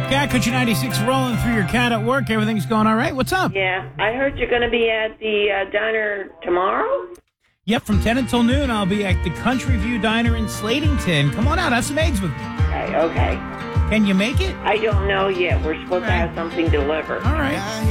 Cat Country 96 rolling through your cat at work. Everything's going all right. What's up? Yeah, I heard you're going to be at the diner tomorrow. Yep, from 10 until noon, I'll be at the Country View Diner in Slatington. Come on out, have some eggs with me. Okay. Can you make it? I don't know yet. We're supposed to have something delivered. All right.